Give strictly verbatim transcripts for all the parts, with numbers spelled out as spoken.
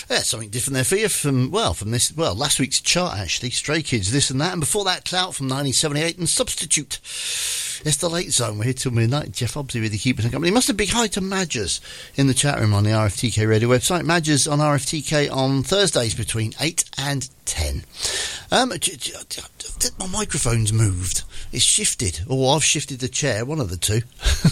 Yeah, something different there for you from, well, from this, well, last week's chart, actually. Stray Kids, This and That. And before that, Clout from nineteen seventy-eight and Substitute. It's the Late Zone. We're here till midnight. Jeff Obsley with you, keeping us company. Must have big hi to Madgers in the chat room on the R F T K radio website. Madgers on R F T K on Thursdays between eight and ten. Um, my microphone's moved. It's shifted. Or I've shifted the chair, one of the two.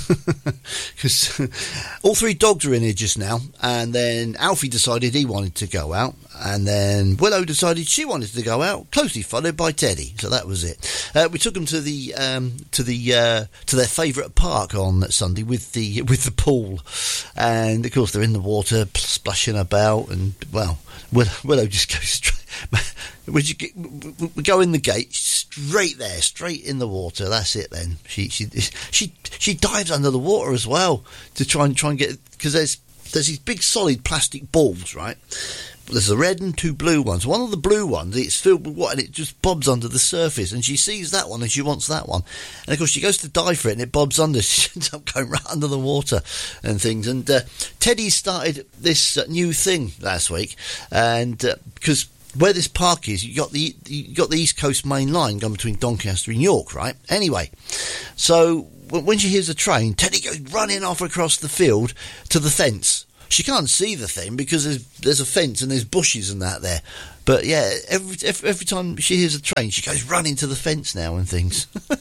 Because all three dogs are in here just now. And then Alfie decided he wanted to go out. And then Willow decided she wanted to go out, closely followed by Teddy. So that was it. Uh, we took them to the um, to the uh, to their favourite park on Sunday with the with the pool, and of course they're in the water splashing about. And well, Willow, Willow just goes straight. Would you get, we go in the gate straight there, straight in the water. That's it. Then she she she she dives under the water as well to try and try and get, because there's there's these big solid plastic balls, right? There's a red and two blue ones. One of the blue ones, it's filled with water, and it just bobs under the surface. And she sees that one, and she wants that one. And of course, she goes to dive for it, and it bobs under. She ends up going right under the water and things. And uh, Teddy started this uh, new thing last week, and uh, because where this park is, you got the you got the East Coast main line going between Doncaster and York, right? Anyway, so when she hears a train, Teddy goes running off across the field to the fence. She can't see the thing because there's there's a fence and there's bushes and that there. But yeah, every every, every time she hears a train, she goes running to the fence now and things.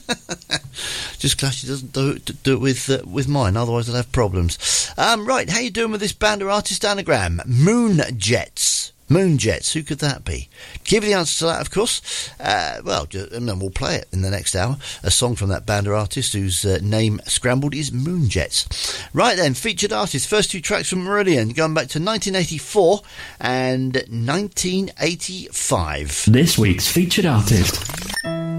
Just glad she doesn't do it, do it with uh, with mine, otherwise I'd have problems. Um, right, how you doing with this band or artist anagram? Moon Jets. Moon Jets, who could that be? Give you the answer to that, of course. Uh, well, and then we'll play it in the next hour. A song from that band or artist whose uh, name scrambled is Moon Jets. Right then, featured artist. First two tracks from Marillion, going back to nineteen eighty-four and nineteen eighty-five. This week's featured artist.